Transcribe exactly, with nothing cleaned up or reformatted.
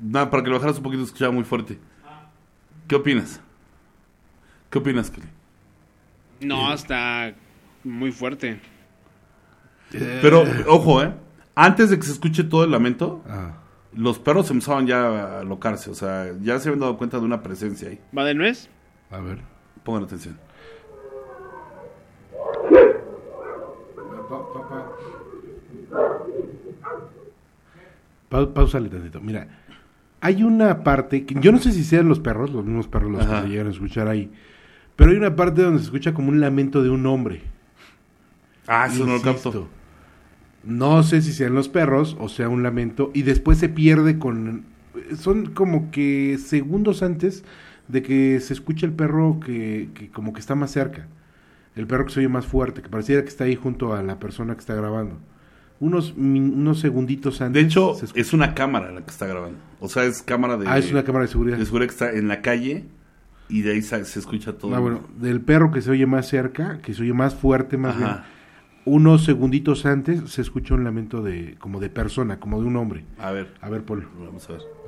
Nada, para que lo bajaras un poquito, escuchaba muy fuerte. ¿Qué opinas? ¿Qué opinas, Kelly? No, eh. está muy fuerte. Pero, ojo, ¿eh? Antes de que se escuche todo el lamento, Ah. los perros empezaban ya a alocarse. O sea, ya se habían dado cuenta de una presencia ahí. ¿Va de nuez? A ver. Pongan atención. Pa, pa, pa. Pa, pausale tantito. Mira, hay una parte, que yo no sé si sean los perros, los mismos perros los Ajá. que se llegan a escuchar ahí, pero hay una parte donde se escucha como un lamento de un hombre. Ah, eso no lo Insisto. capto. No sé si sean los perros o sea un lamento y después se pierde con... Son como que segundos antes de que se escuche el perro que, que como que está más cerca. El perro que se oye más fuerte, que pareciera que está ahí junto a la persona que está grabando. Unos, unos segunditos antes... De hecho, se escucha. es una cámara la que está grabando. O sea, es cámara de... Ah, es una cámara de seguridad. de seguridad que está en la calle y de ahí se, se escucha todo. Ah, bueno, del perro que se oye más cerca, que se oye más fuerte, más Ajá. bien. Unos segunditos antes se escucha un lamento de como de persona, como de un hombre. A ver, A ver, Polo. vamos a ver.